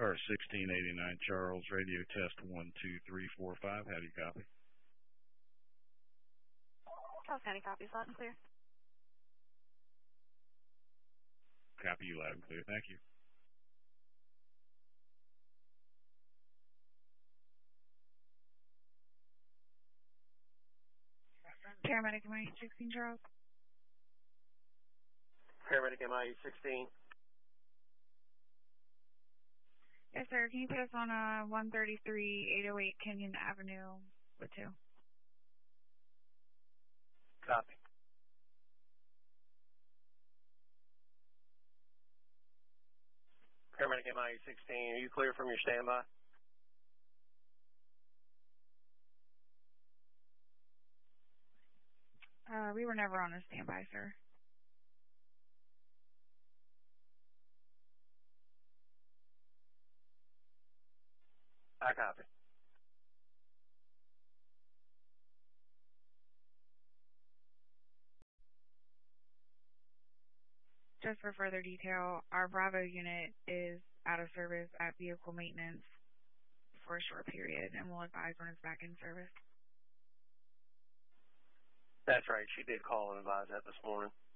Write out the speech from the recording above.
Star 1689 Charles, radio test 12345. How do you copy? Charles County copies loud and clear. Copy you loud and clear. Thank you. Paramedic MIE 16, Charles. Paramedic MIE 16. Yes, sir. Can you put us on 133 808 Kenyon Avenue with 2? Copy. Paramedic MIE 16, are you clear from your standby? We were never on a standby, sir. I copy. Just for further detail, our Bravo unit is out of service at vehicle maintenance for a short period, and we'll advise when it's back in service. That's right. She did call and advise that this morning.